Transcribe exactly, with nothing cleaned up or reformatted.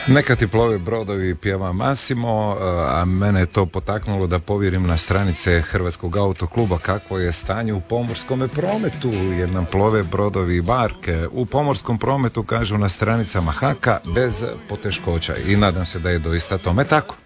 Neka ti plove brodovi, pjeva Massimo, a mene je to potaknulo da povjerim na stranice Hrvatskog autokluba kakvo je stanje u pomorskom prometu, jer nam plove brodovi i barke. U pomorskom prometu kažu na stranicama Haka bez poteškoća i nadam se da je doista tome tako.